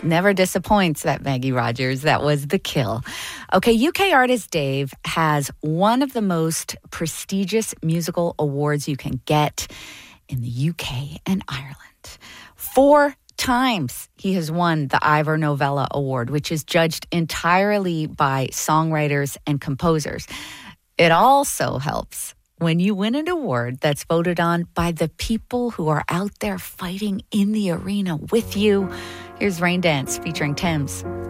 Never disappoints, that Maggie Rogers. That was The Kill. Okay, UK artist Dave has one of the most prestigious musical awards you can get in the UK and Ireland. 4 times he has won the Ivor Novello Award, which is judged entirely by songwriters and composers. It also helps when you win an award that's voted on by the people who are out there fighting in the arena with you. Here's Rain Dance featuring Thames.